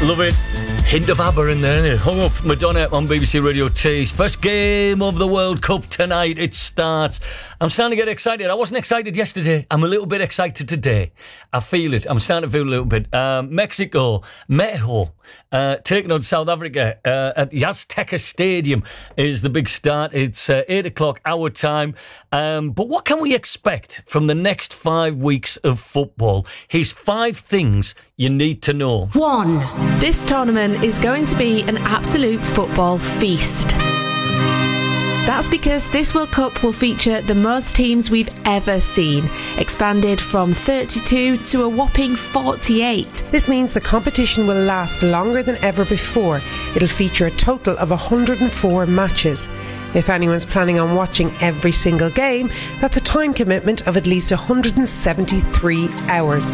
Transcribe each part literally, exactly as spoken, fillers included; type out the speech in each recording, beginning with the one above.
Love it. Hint of ABBA in there, isn't it? Hung Up, Madonna on B B C Radio T's first game of the World Cup tonight. It starts. I'm starting to get excited. I wasn't excited yesterday. I'm a little bit excited today. I feel it. I'm starting to feel a little bit. Um, Mexico, Mexico, uh, taking on South Africa uh, at the Azteca Stadium is the big start. It's uh, eight o'clock our time. Um, but what can we expect from the next five weeks of football? Here's five things you need to know. One. This tournament is going to be an absolute football feast. That's because this World Cup will feature the most teams we've ever seen, expanded from thirty-two to a whopping forty-eight. This means the competition will last longer than ever before. It'll feature a total of one hundred four matches. If anyone's planning on watching every single game, that's a time commitment of at least one hundred seventy-three hours.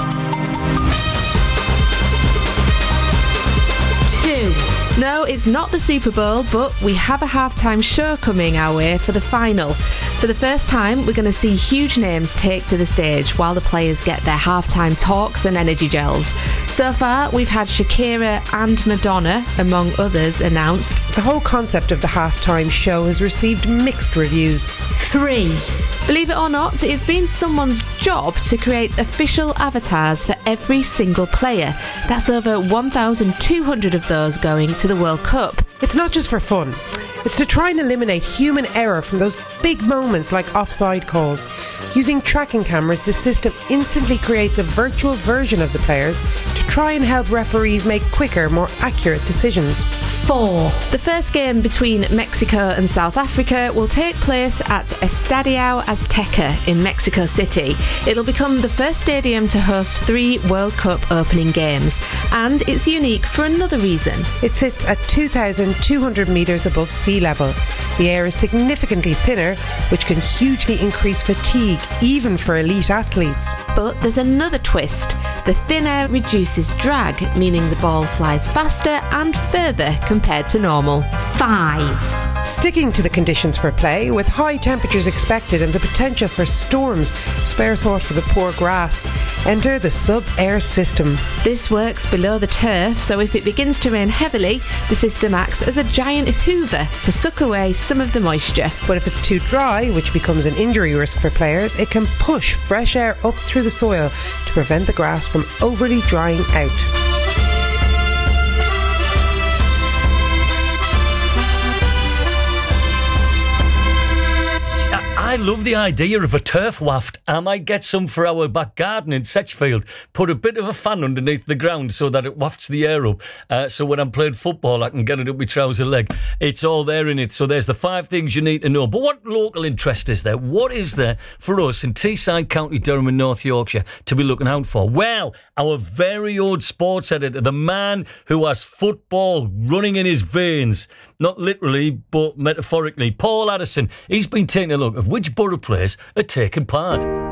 Two. No, it's not the Super Bowl, but we have a halftime show coming our way for the final. For the first time, we're going to see huge names take to the stage while the players get their halftime talks and energy gels. So far, we've had Shakira and Madonna, among others, announced. The whole concept of the halftime show has received mixed reviews. Three. Believe it or not, it's been someone's job to create official avatars for every single player. That's over one thousand two hundred of those going to the World Cup. It's not just for fun. It's to try and eliminate human error from those big moments like offside calls. Using tracking cameras, the system instantly creates a virtual version of the players to try and help referees make quicker, more accurate decisions. Four. The first game between Mexico and South Africa will take place at Estadio Azteca in Mexico City. It'll become the first stadium to host three World Cup opening games, and it's unique for another reason. It sits at two thousand two hundred metres above sea level. The air is significantly thinner, which can hugely increase fatigue, even for elite athletes. But there's another twist. The thin air reduces drag, meaning the ball flies faster and further compared to normal. Five. Sticking to the conditions for play, with high temperatures expected and the potential for storms, spare thought for the poor grass. Enter the sub-air system. This works below the turf, so if it begins to rain heavily, the system acts as a giant hoover to suck away some of the moisture. But if it's too dry, which becomes an injury risk for players, it can push fresh air up through the soil to prevent the grass from overly drying out. I love the idea of a turf waft. I might get some for our back garden in Setchfield. Put a bit of a fan underneath the ground so that it wafts the air up. Uh, so when I'm playing football, I can get it up my trouser leg. It's all there in it. So there's the five things you need to know. But what local interest is there? What is there for us in Teesside, County Durham and North Yorkshire to be looking out for? Well, our very own sports editor, the man who has football running in his veins, not literally, but metaphorically, Paul Addison. He's been taking a look at which borough players are taking part.